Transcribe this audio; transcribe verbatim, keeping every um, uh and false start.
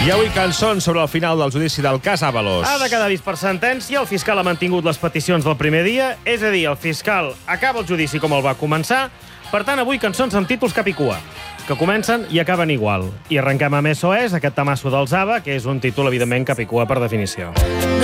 I avui cançons sobre el final del judici del cas Ábalos. Ha de quedar vist per sentència, el fiscal ha mantingut les peticions del primer dia, és a dir, el fiscal acaba el judici com el va començar, per tant, avui cançons amb títols cap i cua, que comencen i acaben igual. I arrenquem amb S O S, aquest tamasso del Zaba, que és un títol, evidentment, cap i cua per definició.